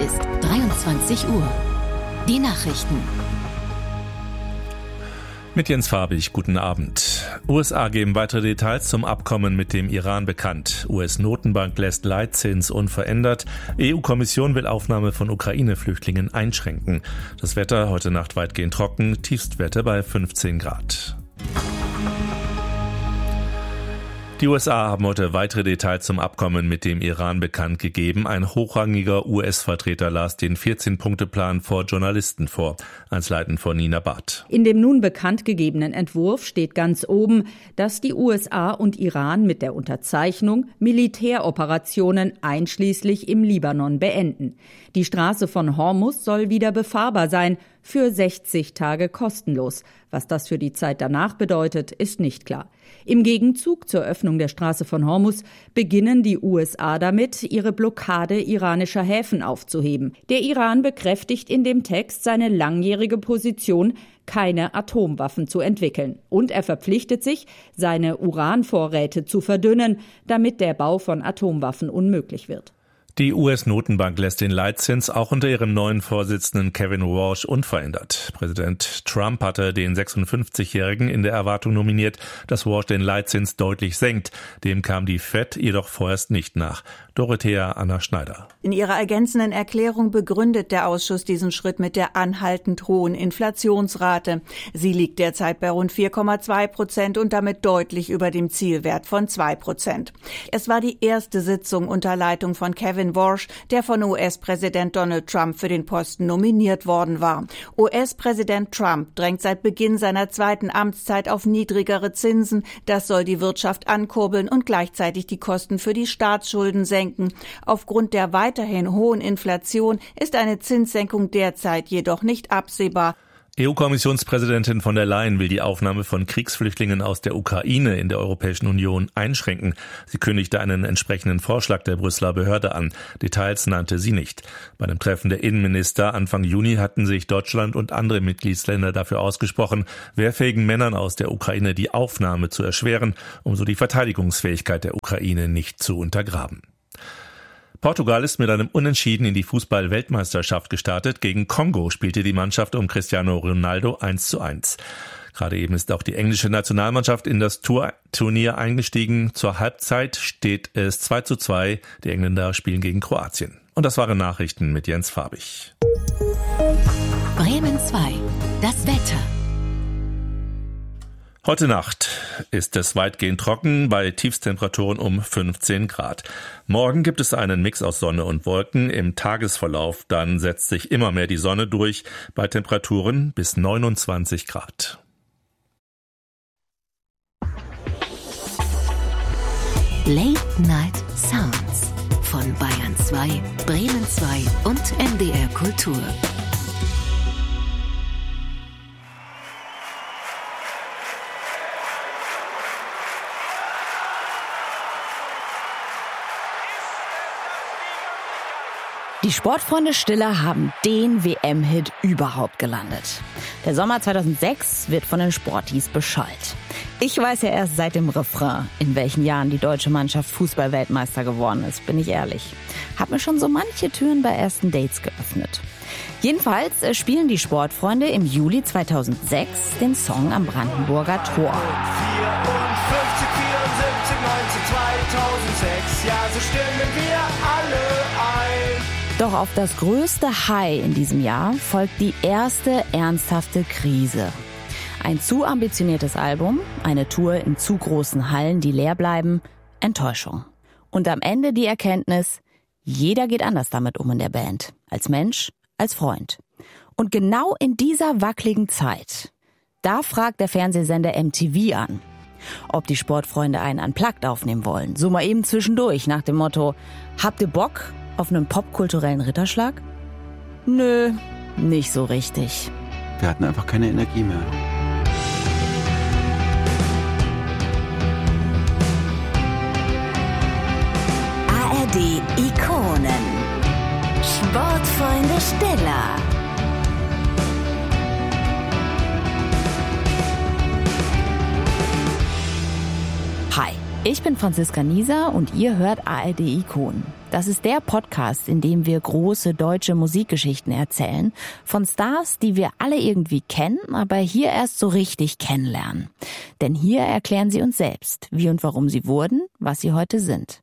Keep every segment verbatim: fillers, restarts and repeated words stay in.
ist dreiundzwanzig Uhr. Die Nachrichten. Mit Jens Farbig, guten Abend. U S A geben weitere Details zum Abkommen mit dem Iran bekannt. U S-Notenbank lässt Leitzins unverändert. E U-Kommission will Aufnahme von Ukraine-Flüchtlingen einschränken. Das Wetter heute Nacht weitgehend trocken, Tiefstwerte bei fünfzehn Grad. Die U S A haben heute weitere Details zum Abkommen mit dem Iran bekannt gegeben. Ein hochrangiger U S-Vertreter las den vierzehn-Punkte-Plan vor Journalisten vor. Einzelheiten von Nina Barth. In dem nun bekannt gegebenen Entwurf steht ganz oben, dass die U S A und Iran mit der Unterzeichnung Militäroperationen einschließlich im Libanon beenden. Die Straße von Hormuz soll wieder befahrbar sein, für sechzig Tage kostenlos. Was das für die Zeit danach bedeutet, ist nicht klar. Im Gegenzug zur Öffnung der Straße von Hormuz beginnen die U S A damit, ihre Blockade iranischer Häfen aufzuheben. Der Iran bekräftigt in dem Text seine langjährige Position, keine Atomwaffen zu entwickeln. Und er verpflichtet sich, seine Uranvorräte zu verdünnen, damit der Bau von Atomwaffen unmöglich wird. Die U S-Notenbank lässt den Leitzins auch unter ihrem neuen Vorsitzenden Kevin Walsh unverändert. Präsident Trump hatte den sechsundfünfzigjährigen in der Erwartung nominiert, dass Walsh den Leitzins deutlich senkt. Dem kam die Fed jedoch vorerst nicht nach. Dorothea Anna Schneider. In ihrer ergänzenden Erklärung begründet der Ausschuss diesen Schritt mit der anhaltend hohen Inflationsrate. Sie liegt derzeit bei rund vier Komma zwei Prozent und damit deutlich über dem Zielwert von zwei Prozent. Es war die erste Sitzung unter Leitung von Kevin Walsh, der von U S-Präsident Donald Trump für den Posten nominiert worden war. U S-Präsident Trump drängt seit Beginn seiner zweiten Amtszeit auf niedrigere Zinsen. Das soll die Wirtschaft ankurbeln und gleichzeitig die Kosten für die Staatsschulden senken. Aufgrund der weiterhin hohen Inflation ist eine Zinssenkung derzeit jedoch nicht absehbar. E U-Kommissionspräsidentin von der Leyen will die Aufnahme von Kriegsflüchtlingen aus der Ukraine in der Europäischen Union einschränken. Sie kündigte einen entsprechenden Vorschlag der Brüsseler Behörde an. Details nannte sie nicht. Bei einem Treffen der Innenminister Anfang Juni hatten sich Deutschland und andere Mitgliedsländer dafür ausgesprochen, wehrfähigen Männern aus der Ukraine die Aufnahme zu erschweren, um so die Verteidigungsfähigkeit der Ukraine nicht zu untergraben. Portugal ist mit einem Unentschieden in die Fußball-Weltmeisterschaft gestartet. Gegen Kongo spielte die Mannschaft um Cristiano Ronaldo eins zu eins. Gerade eben ist auch die englische Nationalmannschaft in das Turnier eingestiegen. Zur Halbzeit steht es zwei zu zwei. Die Engländer spielen gegen Kroatien. Und das waren Nachrichten mit Jens Farbig. Bremen zwei. Das Wetter. Heute Nacht ist es weitgehend trocken bei Tiefstemperaturen um fünfzehn Grad. Morgen gibt es einen Mix aus Sonne und Wolken. Im Tagesverlauf dann setzt sich immer mehr die Sonne durch bei Temperaturen bis neunundzwanzig Grad. Late Night Sounds von Bayern zwei, Bremen zwei und M D R Kultur. Die Sportfreunde Stiller haben den W M-Hit überhaupt gelandet. Der Sommer zweitausendsechs wird von den Sportis beschallt. Ich weiß ja erst seit dem Refrain, in welchen Jahren die deutsche Mannschaft Fußball-Weltmeister geworden ist, bin ich ehrlich. Hab mir schon so manche Türen bei ersten Dates geöffnet. Jedenfalls spielen die Sportfreunde im Juli zweitausendsechs den Song am Brandenburger Tor. vierundfünfzig, vierundsiebzig, neunzehn, zweitausendsechs, ja, so stimmen wir alle ein. Doch auf das größte High in diesem Jahr folgt die erste ernsthafte Krise. Ein zu ambitioniertes Album, eine Tour in zu großen Hallen, die leer bleiben, Enttäuschung. Und am Ende die Erkenntnis, jeder geht anders damit um in der Band. Als Mensch, als Freund. Und genau in dieser wackeligen Zeit, da fragt der Fernsehsender M T V an, ob die Sportfreunde einen Unplugged aufnehmen wollen. So mal eben zwischendurch nach dem Motto, habt ihr Bock auf einen popkulturellen Ritterschlag? Nö, nicht so richtig. Wir hatten einfach keine Energie mehr. A R D Ikonen. Sportfreunde Stiller. Hi, Ich bin Franziska Nieser und ihr hört A R D Ikonen. Das ist der Podcast, in dem wir große deutsche Musikgeschichten erzählen. Von Stars, die wir alle irgendwie kennen, aber hier erst so richtig kennenlernen. Denn hier erklären sie uns selbst, wie und warum sie wurden, was sie heute sind.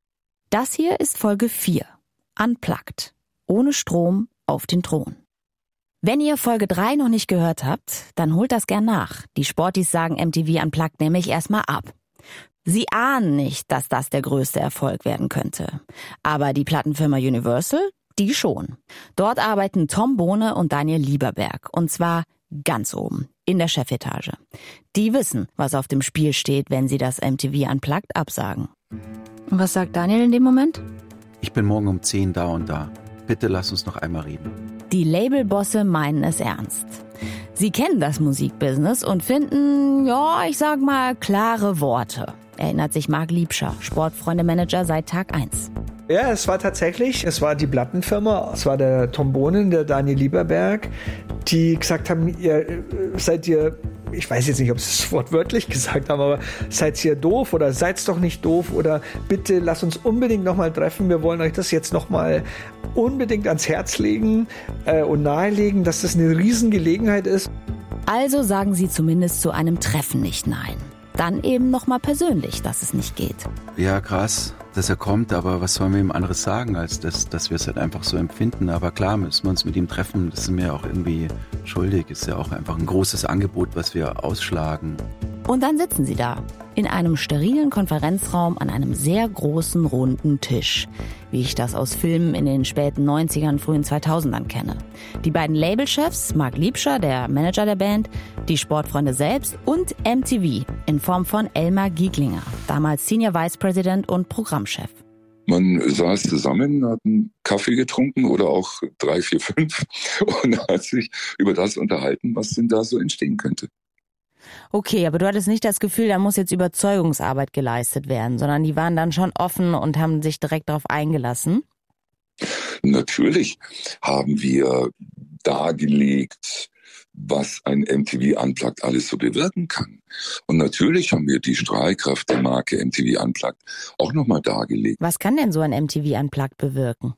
Das hier ist Folge vier. Unplugged. Ohne Strom auf den Thron. Wenn ihr Folge drei noch nicht gehört habt, dann holt das gern nach. Die Sportis sagen M T V Unplugged nämlich erstmal ab. Sie ahnen nicht, dass das der größte Erfolg werden könnte. Aber die Plattenfirma Universal, die schon. Dort arbeiten Tom Bohne und Daniel Lieberberg. Und zwar ganz oben, in der Chefetage. Die wissen, was auf dem Spiel steht, wenn sie das M T V Unplugged absagen. Und was sagt Daniel in dem Moment? Ich bin morgen um zehn da und da. Bitte lass uns noch einmal reden. Die Labelbosse meinen es ernst. Sie kennen das Musikbusiness und finden, ja, ich sag mal, klare Worte. Erinnert sich Marc Liebscher, Sportfreunde-Manager seit Tag eins. Ja, es war tatsächlich, es war die Plattenfirma, es war der Tom Bohnen, der Daniel Lieberberg, die gesagt haben, ihr seid ihr, ich weiß jetzt nicht, ob sie es wortwörtlich gesagt haben, aber seid ihr doof oder seid's doch nicht doof oder bitte lasst uns unbedingt nochmal treffen, wir wollen euch das jetzt nochmal unbedingt ans Herz legen äh, und nahelegen, dass das eine Riesengelegenheit ist. Also sagen sie zumindest zu einem Treffen nicht nein. Dann eben nochmal persönlich, dass es nicht geht. Ja, krass, dass er kommt, aber was sollen wir ihm anderes sagen, als das, dass wir es halt einfach so empfinden. Aber klar müssen wir uns mit ihm treffen, das sind wir auch irgendwie schuldig. Ist ja auch einfach ein großes Angebot, was wir ausschlagen. Und dann sitzen sie da, in einem sterilen Konferenzraum an einem sehr großen, runden Tisch. Wie ich das aus Filmen in den späten neunzigern, frühen zweitausendern kenne. Die beiden Labelchefs, Marc Liebscher, der Manager der Band, die Sportfreunde selbst und M T V in Form von Elmar Gieglinger, damals Senior Vice President und Programmchef. Man saß zusammen, hat einen Kaffee getrunken oder auch drei, vier, fünf und hat sich über das unterhalten, was denn da so entstehen könnte. Okay, aber du hattest nicht das Gefühl, da muss jetzt Überzeugungsarbeit geleistet werden, sondern die waren dann schon offen und haben sich direkt darauf eingelassen? Natürlich haben wir dargelegt, was ein M T V Unplugged alles so bewirken kann. Und natürlich haben wir die Strahlkraft der Marke M T V Unplugged auch nochmal dargelegt. Was kann denn so ein M T V Unplugged bewirken?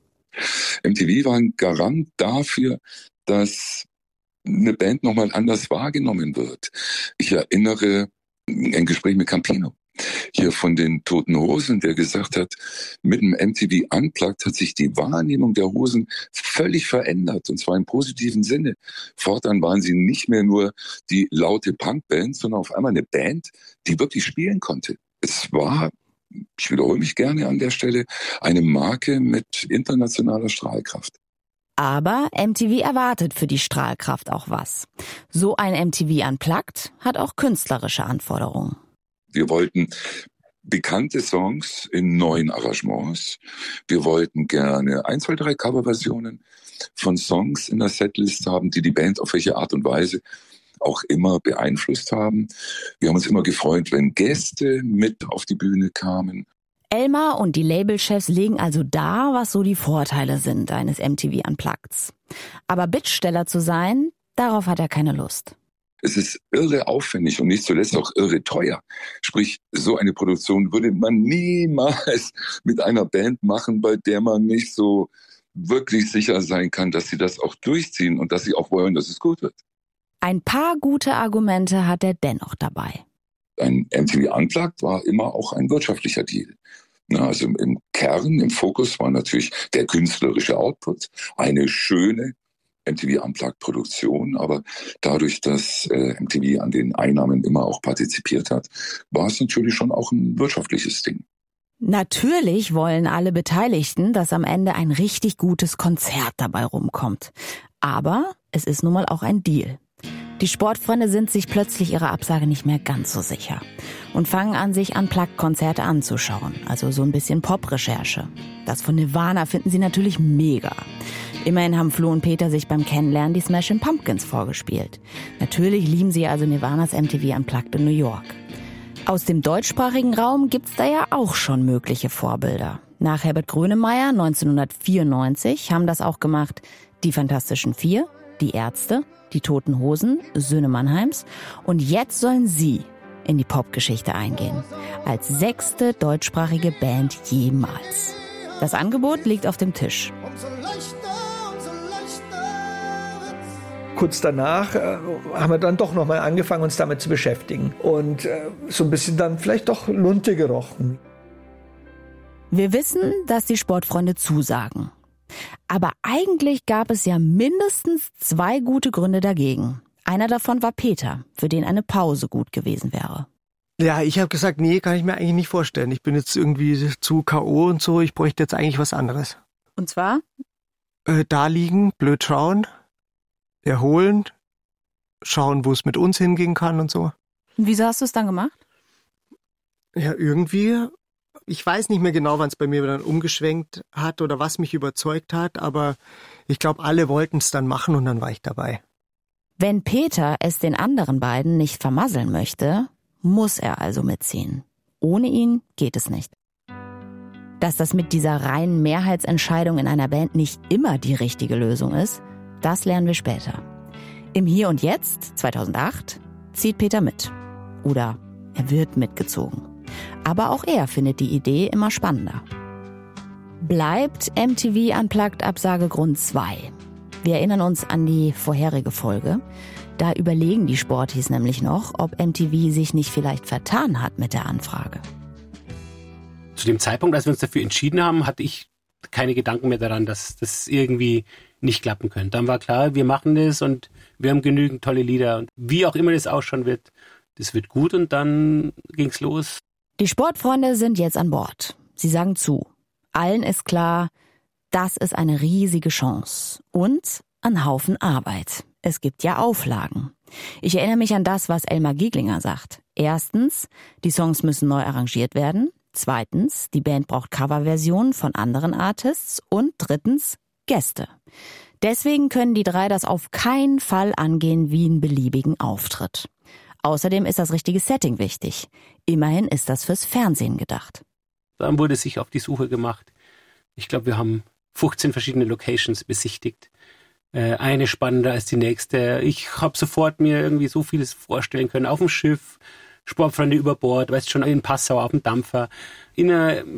M T V war ein Garant dafür, dass eine Band nochmal anders wahrgenommen wird. Ich erinnere ein Gespräch mit Campino hier von den Toten Hosen, der gesagt hat, mit dem M T V Unplugged hat sich die Wahrnehmung der Hosen völlig verändert, und zwar im positiven Sinne. Fortan waren sie nicht mehr nur die laute Punkband, sondern auf einmal eine Band, die wirklich spielen konnte. Es war, ich wiederhole mich gerne an der Stelle, eine Marke mit internationaler Strahlkraft. Aber M T V erwartet für die Strahlkraft auch was. So ein M T V Unplugged hat auch künstlerische Anforderungen. Wir wollten bekannte Songs in neuen Arrangements. Wir wollten gerne ein, zwei, drei Coverversionen von Songs in der Setlist haben, die die Band auf welche Art und Weise auch immer beeinflusst haben. Wir haben uns immer gefreut, wenn Gäste mit auf die Bühne kamen. Elmar und die Labelchefs legen also dar, was so die Vorteile sind eines M T V Unpluggeds. Aber Bittsteller zu sein, darauf hat er keine Lust. Es ist irre aufwendig und nicht zuletzt auch irre teuer. Sprich, so eine Produktion würde man niemals mit einer Band machen, bei der man nicht so wirklich sicher sein kann, dass sie das auch durchziehen und dass sie auch wollen, dass es gut wird. Ein paar gute Argumente hat er dennoch dabei. Ein M T V Unplugged war immer auch ein wirtschaftlicher Deal. Na, also im Kern, im Fokus war natürlich der künstlerische Output, eine schöne M T V Unplugged-Produktion, aber dadurch, dass äh, M T V an den Einnahmen immer auch partizipiert hat, war es natürlich schon auch ein wirtschaftliches Ding. Natürlich wollen alle Beteiligten, dass am Ende ein richtig gutes Konzert dabei rumkommt. Aber es ist nun mal auch ein Deal. Die Sportfreunde sind sich plötzlich ihrer Absage nicht mehr ganz so sicher und fangen an, sich Unplugged-Konzerte anzuschauen, also so ein bisschen Pop-Recherche. Das von Nirvana finden sie natürlich mega. Immerhin haben Flo und Peter sich beim Kennenlernen die Smashing Pumpkins vorgespielt. Natürlich lieben sie also Nirvanas M T V Unplugged in New York. Aus dem deutschsprachigen Raum gibt's da ja auch schon mögliche Vorbilder. Nach Herbert Grönemeyer neunzehnhundertvierundneunzig haben das auch gemacht die Fantastischen Vier, die Ärzte, die Toten Hosen, Söhne Mannheims. Und jetzt sollen sie in die Popgeschichte eingehen. Als sechste deutschsprachige Band jemals. Das Angebot liegt auf dem Tisch. Kurz danach äh, haben wir dann doch nochmal angefangen, uns damit zu beschäftigen. Und äh, so ein bisschen dann vielleicht doch Lunte gerochen. Wir wissen, dass die Sportfreunde zusagen. Aber eigentlich gab es ja mindestens zwei gute Gründe dagegen. Einer davon war Peter, für den eine Pause gut gewesen wäre. Ja, ich habe gesagt, nee, kann ich mir eigentlich nicht vorstellen. Ich bin jetzt irgendwie zu K O und so, ich bräuchte jetzt eigentlich was anderes. Und zwar? Äh, da liegen, blöd schauen, erholen, schauen, wo es mit uns hingehen kann und so. Und wieso hast du es dann gemacht? Ja, irgendwie, ich weiß nicht mehr genau, wann es bei mir dann umgeschwenkt hat oder was mich überzeugt hat, aber ich glaube, alle wollten es dann machen und dann war ich dabei. Wenn Peter es den anderen beiden nicht vermasseln möchte, muss er also mitziehen. Ohne ihn geht es nicht. Dass das mit dieser reinen Mehrheitsentscheidung in einer Band nicht immer die richtige Lösung ist, das lernen wir später. Im Hier und Jetzt, zweitausendacht, zieht Peter mit. Oder er wird mitgezogen. Aber auch er findet die Idee immer spannender. Bleibt M T V Unplugged Absagegrund zwei. Wir erinnern uns an die vorherige Folge. Da überlegen die Sportis nämlich noch, ob M T V sich nicht vielleicht vertan hat mit der Anfrage. Zu dem Zeitpunkt, als wir uns dafür entschieden haben, hatte ich keine Gedanken mehr daran, dass das irgendwie nicht klappen könnte. Dann war klar, wir machen das und wir haben genügend tolle Lieder. Und wie auch immer das ausschauen wird, das wird gut und dann ging's los. Die Sportfreunde sind jetzt an Bord. Sie sagen zu. Allen ist klar, das ist eine riesige Chance und ein Haufen Arbeit. Es gibt ja Auflagen. Ich erinnere mich an das, was Elmar Gieglinger sagt. Erstens, die Songs müssen neu arrangiert werden. Zweitens, die Band braucht Coverversionen von anderen Artists. Und drittens, Gäste. Deswegen können die drei das auf keinen Fall angehen wie einen beliebigen Auftritt. Außerdem ist das richtige Setting wichtig. Immerhin ist das fürs Fernsehen gedacht. Dann wurde sich auf die Suche gemacht. Ich glaube, wir haben fünfzehn verschiedene Locations besichtigt. Äh, eine spannender als die nächste. Ich habe sofort mir irgendwie so vieles vorstellen können. Auf dem Schiff, Sportfreunde über Bord, weißt schon, in Passau auf dem Dampfer, in einer